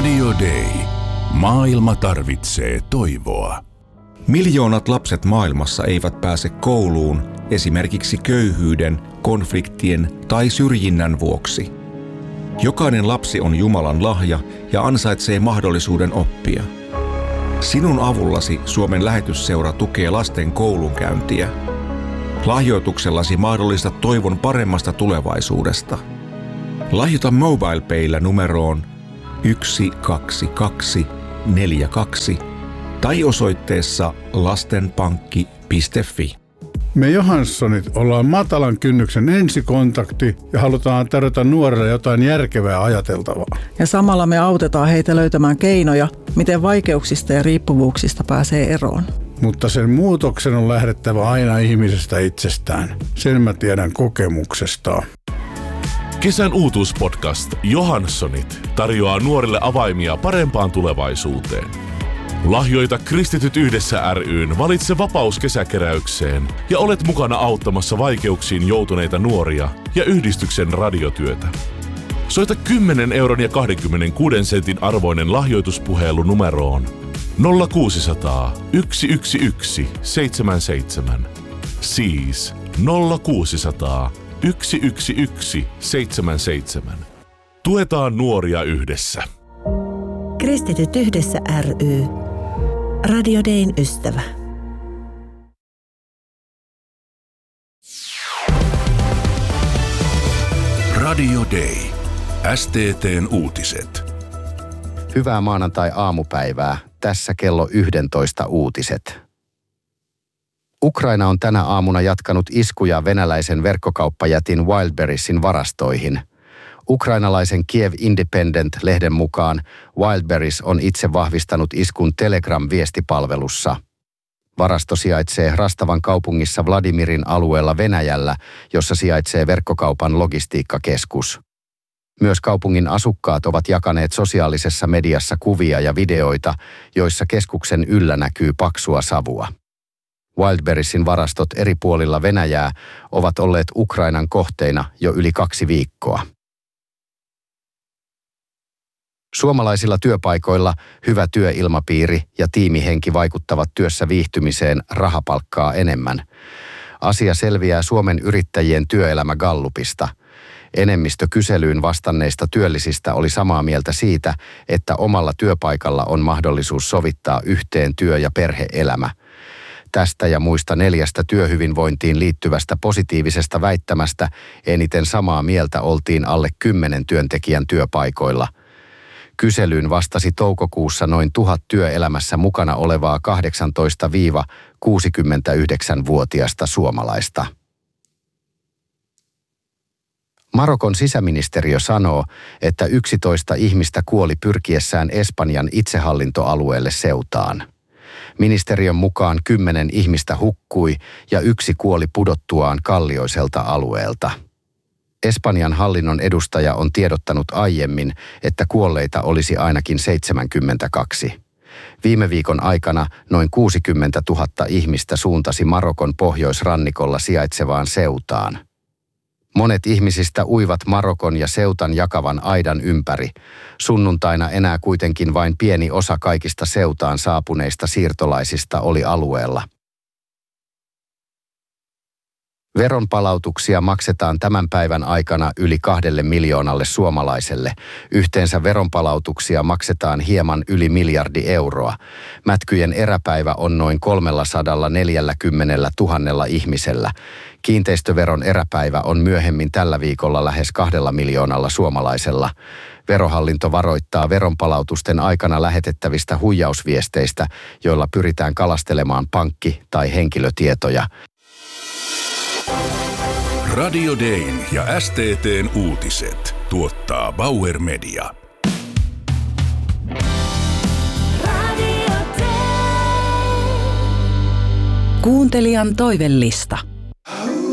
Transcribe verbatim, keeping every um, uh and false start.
Radio Day. Maailma tarvitsee toivoa. Miljoonat lapset maailmassa eivät pääse kouluun esimerkiksi köyhyyden, konfliktien tai syrjinnän vuoksi. Jokainen lapsi on Jumalan lahja ja ansaitsee mahdollisuuden oppia. Sinun avullasi Suomen lähetysseura tukee lasten koulunkäyntiä. Lahjoituksellasi mahdollistat toivon paremmasta tulevaisuudesta. Lahjoita MobilePaylla numeroon yksi kaksi kaksi neljä kaksi tai osoitteessa lastenpankki piste fi. Me Johanssonit ollaan matalan kynnyksen ensikontakti ja halutaan tarjota nuorille jotain järkevää ajateltavaa. Ja samalla me autetaan heitä löytämään keinoja, miten vaikeuksista ja riippuvuuksista pääsee eroon. Mutta sen muutoksen on lähdettävä aina ihmisestä itsestään. Sen mä tiedän kokemuksesta. Kesän uutuuspodcast Johanssonit tarjoaa nuorille avaimia parempaan tulevaisuuteen. Lahjoita Kristityt yhdessä ry:n Valitse vapaus kesäkeräykseen ja olet mukana auttamassa vaikeuksiin joutuneita nuoria ja yhdistyksen radiotyötä. Soita kymmenen euron ja kaksikymmentäkuusi sentin arvoinen lahjoituspuhelu numeroon nolla kuusi nolla nolla yksi yksi yksi seitsemän seitsemän. Siis nolla kuusi nolla nolla yksi yksi yksi seitsemän seitsemän. Tuetaan nuoria yhdessä. Kristityt yhdessä ry. Radio Dayn ystävä. Radio Day. S T T:n uutiset. Hyvää maanantai-aamupäivää. Tässä kello yksitoista uutiset. Ukraina on tänä aamuna jatkanut iskuja venäläisen verkkokauppajätin Wildberriesin varastoihin. Ukrainalaisen Kiev Independent-lehden mukaan Wildberries on itse vahvistanut iskun Telegram-viestipalvelussa. Varasto sijaitsee Rastavan kaupungissa Vladimirin alueella Venäjällä, jossa sijaitsee verkkokaupan logistiikkakeskus. Myös kaupungin asukkaat ovat jakaneet sosiaalisessa mediassa kuvia ja videoita, joissa keskuksen yllä näkyy paksua savua. Wildberriesin varastot eri puolilla Venäjää ovat olleet Ukrainan kohteina jo yli kaksi viikkoa. Suomalaisilla työpaikoilla hyvä työilmapiiri ja tiimihenki vaikuttavat työssä viihtymiseen rahapalkkaa enemmän. Asia selviää Suomen yrittäjien työelämägallupista. Enemmistö kyselyyn vastanneista työllisistä oli samaa mieltä siitä, että omalla työpaikalla on mahdollisuus sovittaa yhteen työ- ja perhe-elämä. Tästä ja muista neljästä työhyvinvointiin liittyvästä positiivisesta väittämästä eniten samaa mieltä oltiin alle kymmenen työntekijän työpaikoilla. Kyselyyn vastasi toukokuussa noin tuhat työelämässä mukana olevaa kahdeksantoista kuusikymmentäyhdeksän-vuotiasta suomalaista. Marokon sisäministeriö sanoo, että yksitoista ihmistä kuoli pyrkiessään Espanjan itsehallintoalueelle Ceutaan. Ministeriön mukaan kymmenen ihmistä hukkui ja yksi kuoli pudottuaan kallioiselta alueelta. Espanjan hallinnon edustaja on tiedottanut aiemmin, että kuolleita olisi ainakin seitsemänkymmentäkaksi. Viime viikon aikana noin kuusikymmentätuhatta ihmistä suuntasi Marokon pohjoisrannikolla sijaitsevaan Ceutaan. Monet ihmisistä uivat Marokon ja Ceutan jakavan aidan ympäri. Sunnuntaina enää kuitenkin vain pieni osa kaikista Ceutaan saapuneista siirtolaisista oli alueella. Veronpalautuksia maksetaan tämän päivän aikana yli kahdelle miljoonalle suomalaiselle. Yhteensä veronpalautuksia maksetaan hieman yli miljardi euroa. Mätkyjen eräpäivä on noin kolmesataaneljäkymmentätuhatta ihmisellä. Kiinteistöveron eräpäivä on myöhemmin tällä viikolla lähes kahdella miljoonalla suomalaisella. Verohallinto varoittaa veronpalautusten aikana lähetettävistä huijausviesteistä, joilla pyritään kalastelemaan pankki- tai henkilötietoja. Radio Dayn ja S T T:n uutiset tuottaa Bauer Media. Kuuntelijan toivellista.